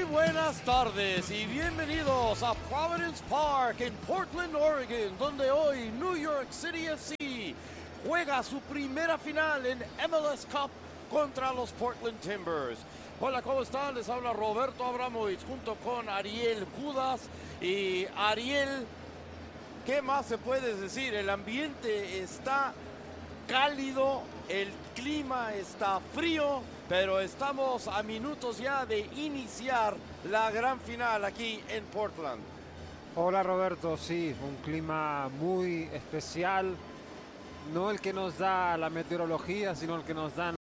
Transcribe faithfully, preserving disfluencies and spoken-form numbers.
buenas tardes y bienvenidos a Providence Park en Portland, Oregon, donde hoy New York City F C juega su primera final en M L S Cup contra los Portland Timbers. Hola, ¿cómo están? Les habla Roberto Abramovich junto con Ariel Judas. Y Ariel, ¿qué más se puede decir? El ambiente está cálido, el clima está frío, pero estamos a minutos ya de iniciar la gran final aquí en Portland. Hola Roberto, sí, un clima muy especial, no el que nos da la meteorología, sino el que nos dan